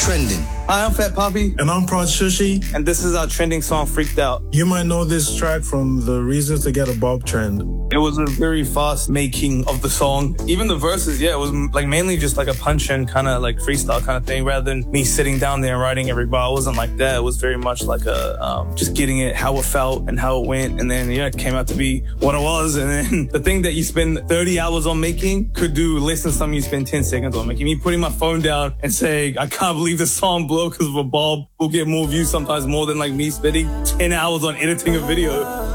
trending. Hi, I'm Fat Poppy. And I'm Prod Shushi. And this is our trending song, Freaked Out. You might know this track from the Reasons to Get a Bob trend. It was a very fast making of the song. Even the verses, yeah, it was like mainly just like a punch-in kind of like freestyle kind of thing rather than me sitting down there and writing every bar. It wasn't like that. It was very much like a, just getting it, how it felt and how it went. And then, yeah, it came out to be what it was. And then the thing that you spend 30 hours on making could do less than something you spend 10 seconds on making. Me putting my phone down and saying, I can't believe this song blew because of a bob will get more views, sometimes more than like me spending 10 hours on editing a video.